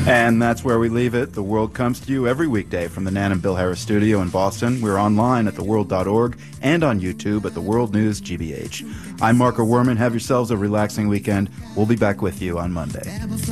And that's where we leave it. The World comes to you every weekday from the Nan and Bill Harris studio in Boston. We're online at theworld.org and on YouTube at The World News GBH. I'm Marco Werman. Have yourselves a relaxing weekend. We'll be back with you on Monday.